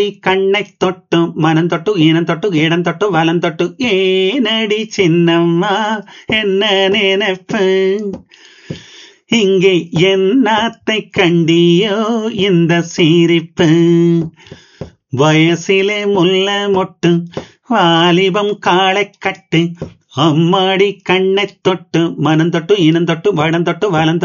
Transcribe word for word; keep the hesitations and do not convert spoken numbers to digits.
கண்ணைத் தொட்டு மனம் தொட்டு ஈனம் தொட்டு இடம் தொட்டு வலம் தொட்டு ஏனடி சின்னம்மா என்ன நினைப்பு இங்கே என்னாத்தை கண்டியோ இந்த சிரிப்பு வயசிலே முல்ல மொட்டு வாலிபம் காளை கட்டு அம்மாடி கண்ணைத் தொட்டு மனம் தொட்டு ஈனம் தொட்டு வடம் தொட்டு வலம் தொட்டு